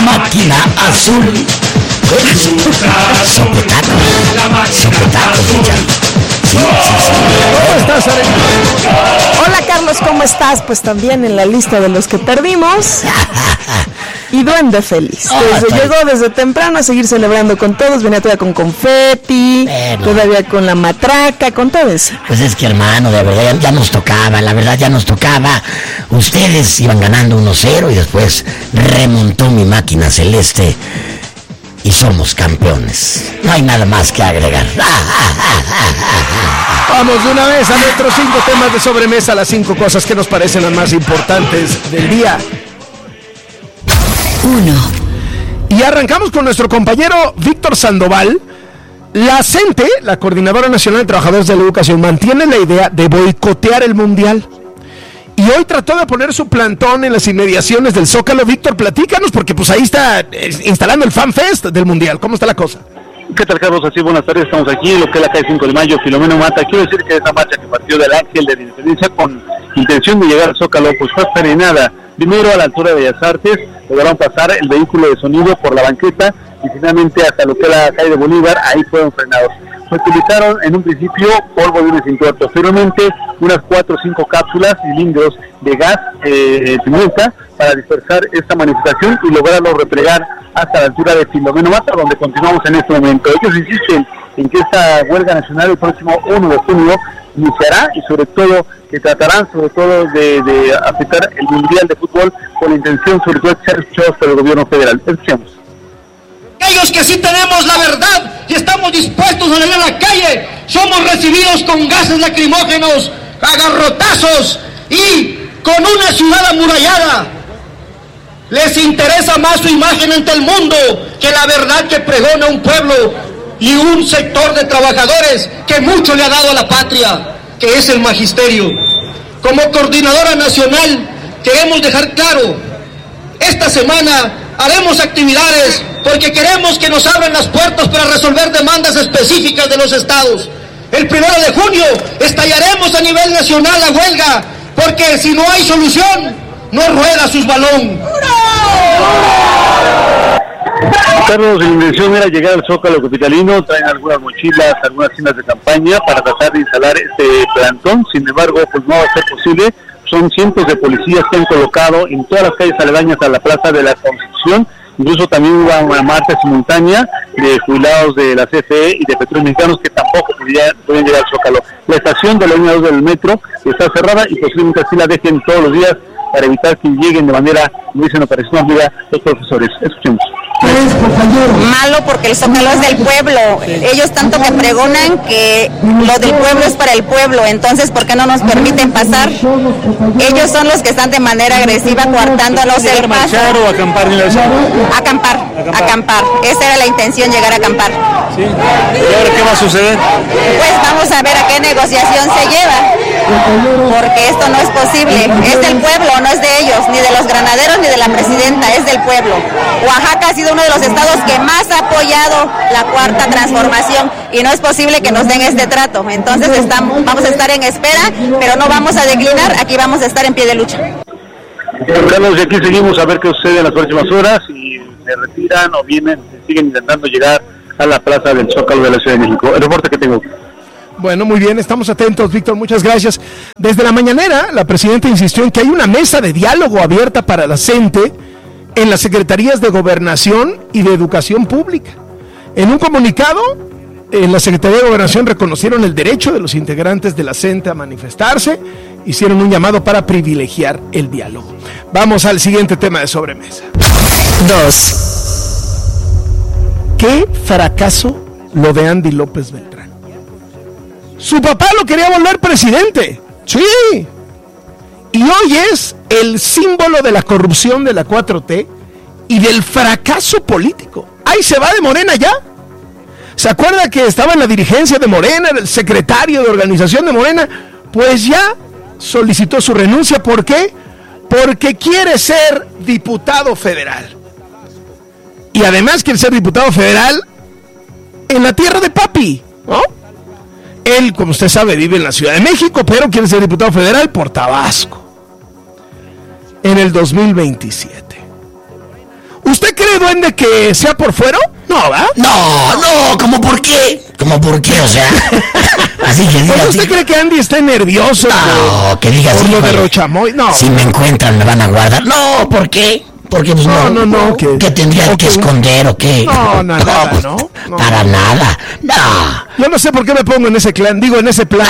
máquina azul. Sopetaco. ¿Cómo estás, Arely? Hola, Carlos, ¿cómo estás? Pues también en la lista de los que perdimos. Y Duende Feliz. Llegó desde temprano a seguir celebrando con todos. Venía todavía con confeti, todavía con la matraca, con todo eso. Pues es que, hermano, de verdad ya nos tocaba, la verdad ya nos tocaba. Ustedes iban ganando 1-0 y después remontó mi máquina celeste. Y somos campeones. No hay nada más que agregar. Vamos de una vez a nuestros 5 temas de sobremesa, las 5 cosas que nos parecen las más importantes del día. 1. Y arrancamos con nuestro compañero Víctor Sandoval. La CENTE, la Coordinadora Nacional de Trabajadores de la Educación, mantiene la idea de boicotear el Mundial. Y hoy trató de poner su plantón en las inmediaciones del Zócalo. Víctor, platícanos, porque pues ahí está instalando el Fan Fest del Mundial. ¿Cómo está la cosa? ¿Qué tal, Carlos? Así, buenas tardes. Estamos aquí en lo que es la calle 5 de Mayo, Filomeno Mata. Quiero decir que esta marcha que partió del Ángel de la Independencia con intención de llegar al Zócalo, pues fue frenada. Primero a la altura de Bellas Artes, lograron pasar el vehículo de sonido por la banqueta y finalmente hasta lo que es la calle de Bolívar, ahí fueron frenados. Se utilizaron en un principio polvo de un extintor, posteriormente unas 4 o 5 cápsulas, cilindros de gas pimienta para dispersar esta manifestación y lograrlo replegar hasta la altura de Filomeno Mata, donde continuamos en este momento. Ellos insisten en que esta huelga nacional el próximo 1 de junio iniciará y sobre todo que tratarán sobre todo de afectar el Mundial de Fútbol con la intención sobre todo de ser escuchados por el gobierno federal. Escuchemos. Aquellos que sí tenemos la verdad y estamos dispuestos a salir a la calle, somos recibidos con gases lacrimógenos, a garrotazos y con una ciudad amurallada. Les interesa más su imagen ante el mundo que la verdad que pregona un pueblo y un sector de trabajadores que mucho le ha dado a la patria, que es el magisterio. Como coordinadora nacional queremos dejar claro, esta semana haremos actividades porque queremos que nos abran las puertas para resolver demandas específicas de los estados. El 1 de junio estallaremos a nivel nacional la huelga, porque si no hay solución, no rueda sus balón. Carlos, la intención era llegar al Zócalo capitalino, traen algunas mochilas, algunas tiendas de campaña para tratar de instalar este plantón, sin embargo, pues no va a ser posible. Son cientos de policías que han colocado en todas las calles aledañas a la Plaza de la Constitución. Incluso también hubo una marcha simultánea de jubilados de la CFE y de Petróleos Mexicanos que tampoco podían llegar al Zócalo. La estación de la línea 2 del metro está cerrada y posiblemente así la dejen todos los días para evitar que lleguen de manera, como dicen, operación amiga los profesores. Escuchemos. Malo porque el Zócalo es del pueblo. Ellos tanto que pregonan que lo del pueblo es para el pueblo, entonces ¿por qué no nos permiten pasar? Ellos son los que están de manera agresiva coartándonos el paso. ¿O acampar? Acampar. Esa era la intención, llegar a acampar. ¿Sí? ¿Y ahora qué va a suceder? Pues vamos a ver a qué negociación se lleva, porque esto no es posible. Es del pueblo, no es de ellos, ni de los granaderos ni de la presidenta, es del pueblo. Oaxaca ha sido uno de los estados que más ha apoyado la cuarta transformación y no es posible que nos den este trato. Entonces vamos a estar en espera, pero no vamos a declinar, aquí vamos a estar en pie de lucha. Carlos, y aquí seguimos a ver qué sucede en las próximas horas, si se retiran o vienen, siguen intentando llegar a la plaza del Zócalo de la Ciudad de México. El reporte que tengo. Bueno, muy bien, estamos atentos, Víctor, muchas gracias. Desde la mañanera, la presidenta insistió en que hay una mesa de diálogo abierta para la CENTE en las Secretarías de Gobernación y de Educación Pública. En un comunicado, en la Secretaría de Gobernación reconocieron el derecho de los integrantes de la CENTE a manifestarse, hicieron un llamado para privilegiar el diálogo. Vamos al siguiente tema de sobremesa. 2. ¿Qué fracaso lo de Andy López Beltrán? Su papá lo quería volver presidente. Sí. Y hoy es el símbolo de la corrupción de la 4T y del fracaso político. Ahí se va de Morena ya. ¿Se acuerda que estaba en la dirigencia de Morena, era el secretario de organización de Morena? Pues ya solicitó su renuncia. ¿Por qué? Porque quiere ser diputado federal. Y además quiere ser diputado federal en la tierra de papi, ¿no? Él, como usted sabe, vive en la Ciudad de México, pero quiere ser diputado federal por Tabasco en el 2027. ¿Usted cree, duende, que sea por fuero? No, ¿verdad? No, ¿cómo por qué? O sea, así que diga. ¿Usted cree que Andy está nervioso? No, que diga así. Por lo de Rochamoya, no. Si me encuentran, me van a guardar. No, ¿por qué? Porque pues no, que tendría que esconder o qué. No, pues, no. Para nada. No. Yo no sé por qué me pongo en ese clan, en ese plan.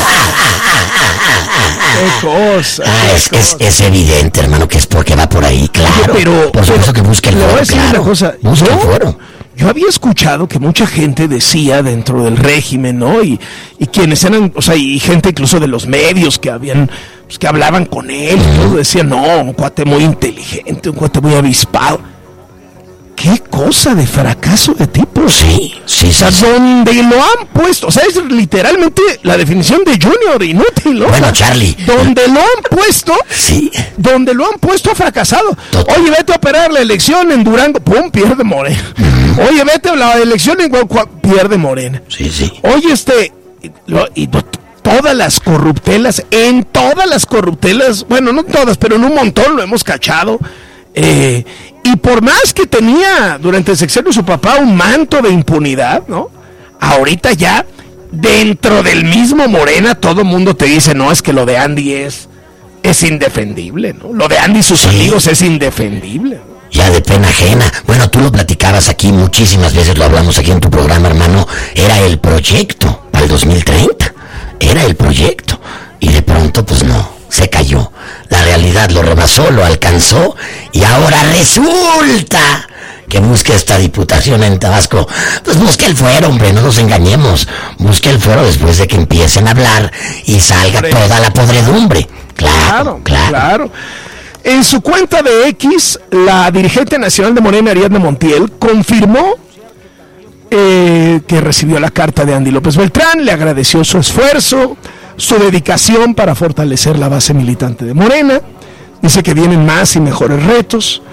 Qué cosa. Es evidente, hermano, que es porque va por ahí, claro. Pero por supuesto que busca el foro, claro. Busca el foro. Yo había escuchado que mucha gente decía dentro del régimen, ¿no? Y quienes eran, o sea, y gente incluso de los medios que habían, pues, que hablaban con él, y todo, decían, no, un cuate muy inteligente, un cuate muy avispado. ¿Qué cosa de fracaso de tipo? Sí. O sea, donde lo han puesto, o sea, es literalmente la definición de Junior, inútil, ¿no? Bueno, Charlie. Donde lo han puesto, sí. Donde lo han puesto ha fracasado. Oye, vete a operar la elección en Durango, ¡pum!, pierde Morena. Oye, vete a la elección en Guanajuato, pierde Morena. Sí. Oye, todas las corruptelas, bueno, no todas, pero en un montón lo hemos cachado. Y por más que tenía durante el sexenio su papá un manto de impunidad, ¿no? Ahorita ya, dentro del mismo Morena, todo mundo te dice, no, es que lo de Andy es indefendible, ¿no? Lo de Andy y sus amigos es indefendible, ¿no? Ya de pena ajena. Bueno, tú lo platicabas aquí muchísimas veces, lo hablamos aquí en tu programa, hermano. Era el proyecto para el 2030. Era el proyecto. Y de pronto, pues no, se cayó. La realidad lo rebasó, lo alcanzó. Y ahora resulta que busque esta diputación en Tabasco. Pues busque el fuero, hombre, no nos engañemos. Busque el fuero después de que empiecen a hablar y salga toda la podredumbre. Claro. En su cuenta de X, la dirigente nacional de Morena, Ariadna Montiel, confirmó que recibió la carta de Andy López Beltrán, le agradeció su esfuerzo, su dedicación para fortalecer la base militante de Morena, dice que vienen más y mejores retos.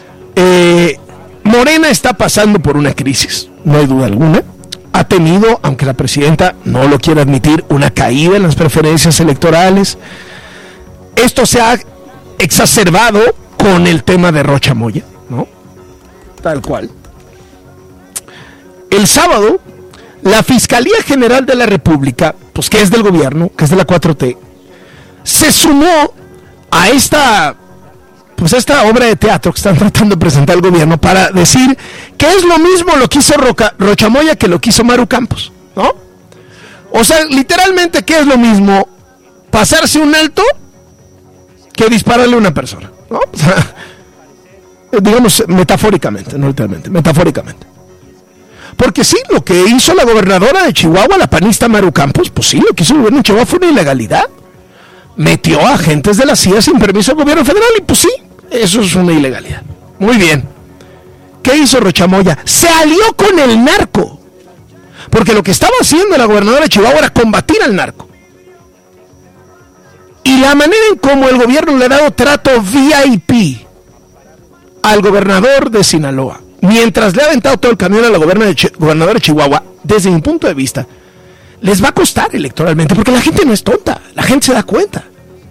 Morena está pasando por una crisis, no hay duda alguna. Ha tenido, aunque la presidenta no lo quiere admitir, una caída en las preferencias electorales. Esto se ha exacerbado con el tema de Rochamoya, ¿no? Tal cual. El sábado, la Fiscalía General de la República, pues que es del gobierno, que es de la 4T, se sumó a esta obra de teatro que están tratando de presentar el gobierno para decir que es lo mismo lo que hizo Rochamoya que lo que hizo Maru Campos, ¿no? O sea, literalmente, ¿qué es lo mismo? Pasarse un alto que dispararle a una persona, ¿no? O sea, digamos metafóricamente, no literalmente, metafóricamente. Porque sí, lo que hizo la gobernadora de Chihuahua, la panista Maru Campos, pues sí, lo que hizo el gobierno de Chihuahua fue una ilegalidad. Metió a agentes de la CIA sin permiso del gobierno federal y pues sí, eso es una ilegalidad. Muy bien. ¿Qué hizo Rochamoya? Se alió con el narco. Porque lo que estaba haciendo la gobernadora de Chihuahua era combatir al narco. Y la manera en cómo el gobierno le ha dado trato VIP al gobernador de Sinaloa, mientras le ha aventado todo el camión a la gobernadora de Chihuahua, desde mi punto de vista, les va a costar electoralmente, porque la gente no es tonta, la gente se da cuenta.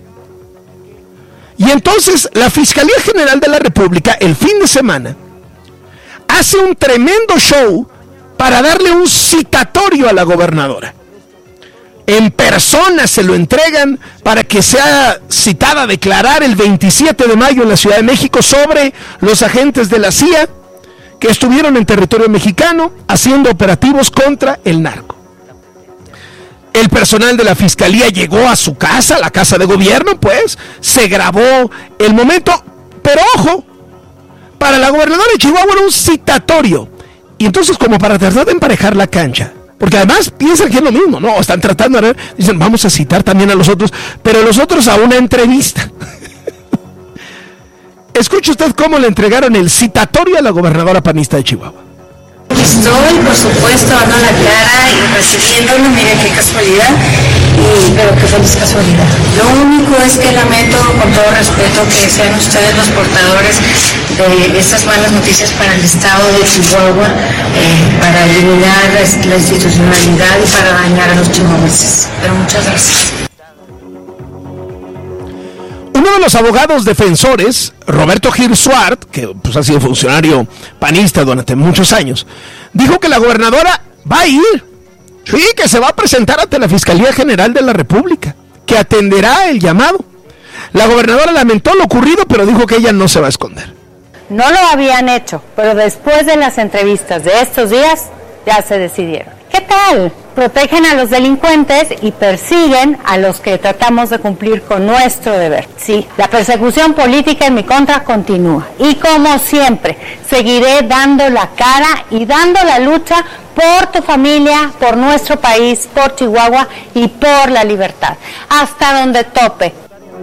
Y entonces la Fiscalía General de la República, el fin de semana, hace un tremendo show para darle un citatorio a la gobernadora. En persona se lo entregan para que sea citada a declarar el 27 de mayo en la Ciudad de México sobre los agentes de la CIA que estuvieron en territorio mexicano haciendo operativos contra el narco. El personal de la fiscalía llegó a su casa, la casa de gobierno, pues, se grabó el momento, pero ojo, para la gobernadora de Chihuahua era un citatorio. Y entonces, como para tratar de emparejar la cancha, porque además piensan que es lo mismo, ¿no? Están tratando de ver, dicen, vamos a citar también a los otros, pero los otros a una entrevista. Escuche usted cómo le entregaron el citatorio a la gobernadora panista de Chihuahua. Estoy, por supuesto, dando la cara y recibiéndolo, miren qué casualidad, pero qué feliz casualidad. Lo único es que lamento, con todo respeto, que sean ustedes los portadores de estas malas noticias para el estado de Chihuahua, para eliminar la institucionalidad y para dañar a los chihuahuenses. Pero muchas gracias. Uno de los abogados defensores, Roberto Gil Suart, que pues, ha sido funcionario panista durante muchos años, dijo que la gobernadora va a ir, sí, que se va a presentar ante la Fiscalía General de la República, que atenderá el llamado. La gobernadora lamentó lo ocurrido, pero dijo que ella no se va a esconder. No lo habían hecho, pero después de las entrevistas de estos días, ya se decidieron. ¿Qué tal? Protegen a los delincuentes y persiguen a los que tratamos de cumplir con nuestro deber. Sí, la persecución política en mi contra continúa. Y como siempre, seguiré dando la cara y dando la lucha por tu familia, por nuestro país, por Chihuahua y por la libertad. Hasta donde tope.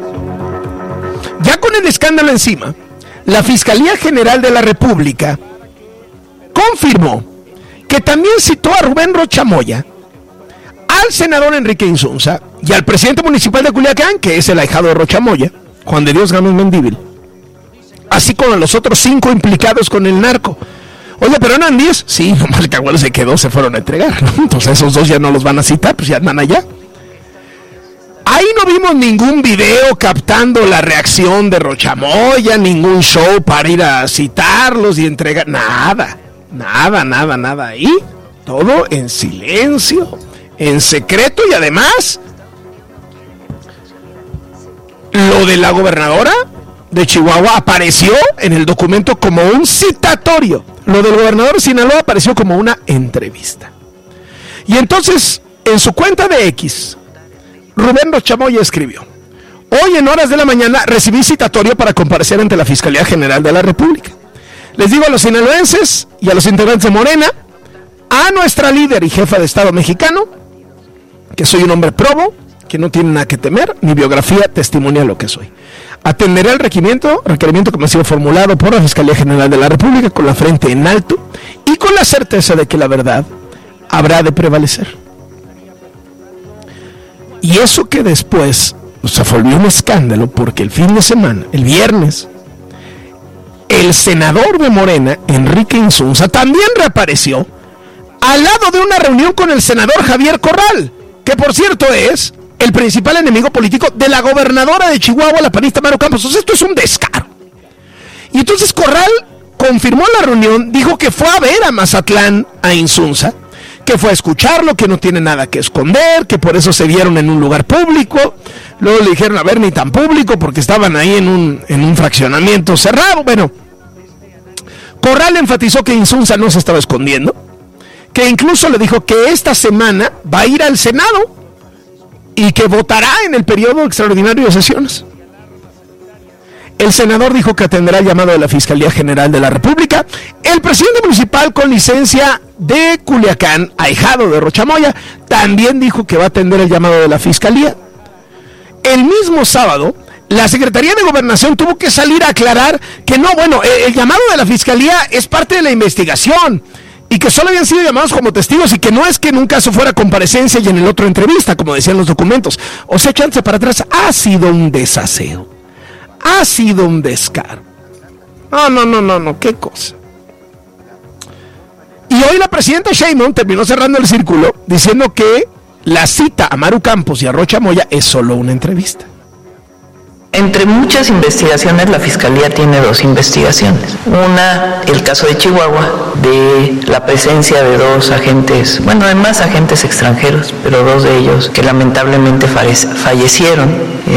Ya con el escándalo encima, la Fiscalía General de la República confirmó que también citó a Rubén Rocha Moya, al senador Enrique Insunza y al presidente municipal de Culiacán, que es el ahijado de Rocha Moya, Juan de Dios Gámez Mendívil, así como a los otros 5 implicados con el narco. Oye, pero eran 10, sí, nomás que abuelo se quedó, se fueron a entregar, ¿no? Entonces esos 2 ya no los van a citar, pues ya andan allá. Ahí no vimos ningún video captando la reacción de Rocha Moya, ningún show para ir a citarlos y entregar, nada. Ahí todo en silencio, en secreto, y además lo de la gobernadora de Chihuahua apareció en el documento como un citatorio. Lo del gobernador de Sinaloa apareció como una entrevista. Y entonces, en su cuenta de X, Rubén Rocha Moya escribió: hoy en horas de la mañana recibí citatorio para comparecer ante la Fiscalía General de la República. Les digo a los sinaloenses y a los integrantes de Morena, a nuestra líder y jefa de Estado mexicano, que soy un hombre probo, que no tiene nada que temer, mi biografía testimonia lo que soy. Atenderé el requerimiento que me ha sido formulado por la Fiscalía General de la República con la frente en alto y con la certeza de que la verdad habrá de prevalecer. Y eso que después se volvió un escándalo porque el fin de semana, el viernes, el senador de Morena, Enrique Insunza, también reapareció al lado de una reunión con el senador Javier Corral, que por cierto es el principal enemigo político de la gobernadora de Chihuahua, la panista Maru Campos. O sea, esto es un descaro. Y entonces Corral confirmó la reunión, dijo que fue a ver a Mazatlán a Insunza, que fue a escucharlo, que no tiene nada que esconder, que por eso se vieron en un lugar público. Luego le dijeron, a ver, ni tan público, porque estaban ahí en un fraccionamiento cerrado. Bueno, Corral enfatizó que Insunza no se estaba escondiendo, que incluso le dijo que esta semana va a ir al Senado y que votará en el periodo extraordinario de sesiones. El senador dijo que atenderá el llamado de la Fiscalía General de la República. El presidente municipal con licencia de Culiacán, ahijado de Rocha Moya, también dijo que va a atender el llamado de la Fiscalía. El mismo sábado, la Secretaría de Gobernación tuvo que salir a aclarar que no, bueno, el llamado de la Fiscalía es parte de la investigación y que solo habían sido llamados como testigos y que no es que en un caso fuera comparecencia y en el otro entrevista, como decían los documentos. O sea, echándose para atrás, ha sido un desaseo, ha sido un descaro. No, qué cosa. Y hoy la presidenta Sheinbaum terminó cerrando el círculo diciendo que la cita a Maru Campos y a Rocha Moya es solo una entrevista. Entre muchas investigaciones, la Fiscalía tiene 2 investigaciones. Una, el caso de Chihuahua, de la presencia de 2 agentes, bueno, además agentes extranjeros, pero 2 de ellos que lamentablemente fallecieron